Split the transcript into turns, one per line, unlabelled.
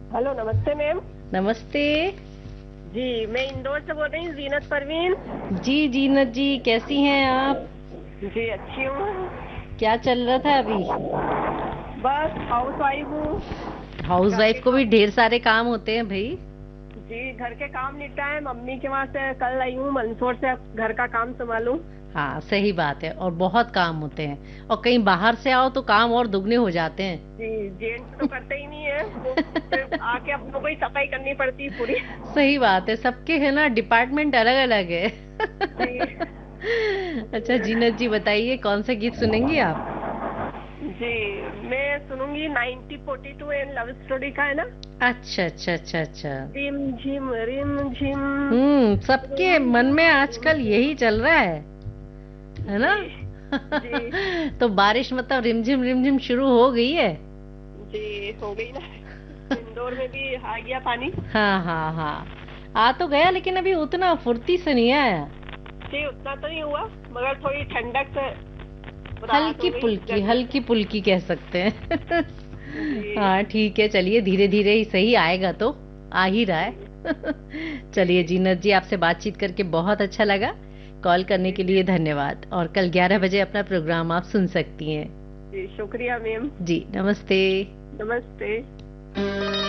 Hello, नमस्ते ma'am.
नमस्ते।
जी, मैं इंदौर से बोल रही हूँ, जीनत परवीन।
जी जीनत जी, कैसी हैं आप?
जी, अच्छी हूँ।
क्या चल रहा था अभी?
बस हाउस वाइफ हूँ। घर
हाउसवाइफ
के
को भी
काम।
ढेर सारे काम होते हैं भाई।
जी, घर के काम निपटाए। मम्मी के वहाँ से कल आई हूँ, मंदसौर से। अब घर का काम संभालूं।
हाँ सही बात है, और बहुत काम होते हैं। और कहीं बाहर से आओ तो काम और दुगने हो जाते हैं।
जी, जेंट्स तो करते ही नहीं है वो। फिर आके अपनों को ही सफाई करनी पड़ती है पूरी।
सही बात है, सबके है ना डिपार्टमेंट अलग अलग है।
जी।
अच्छा जीनत जी, बताइए कौन सा गीत सुनेंगी आप?
जी, मैं सुनूंगी 1942 एंड लव स्टोरी का, है ना।
अच्छा अच्छा अच्छा अच्छा।
रिम झिम।
सबके
रिम
मन में
झिम रिम
आजकल
झिम।
यही चल रहा है ना?
जी। जी।
तो बारिश मतलब रिमझिम शुरू हो गई है।
जी, हो गई ना। इंदौर में भी आ गया पानी।
हाँ हाँ हाँ, आ तो गया लेकिन अभी उतना फुर्ती से नहीं आया।
जी, उतना तो नहीं हुआ। मगर थोड़ी ठंडक से राहत
हल्की
हो गई
पुल्की
गर्मी से।
हल्की पुल्की कह सकते हैं।
जी।
हाँ ठीक है, चलिए धीरे धीरे ही सही आएगा तो। आ ही रहा
जी।
है। चलिए
जी।
जीनत जी, आपसे बातचीत करके बहुत अच्छा लगा। कॉल करने
जी।
के लिए धन्यवाद, और कल 11
जी।
बजे अपना प्रोग्राम आप सुन सकती हैं।
जी, शुक्रिया मैम।
जी नमस्ते।
नमस्ते।